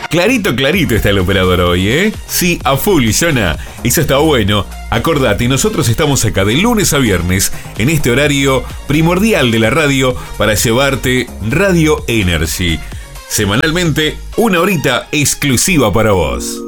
Clarito, clarito está el operador hoy, ¿eh? Sí, a full, Jonah. Eso está bueno. Acordate, nosotros estamos acá de lunes a viernes en este horario primordial de la radio para llevarte Radio Energy. Semanalmente, una horita exclusiva para vos.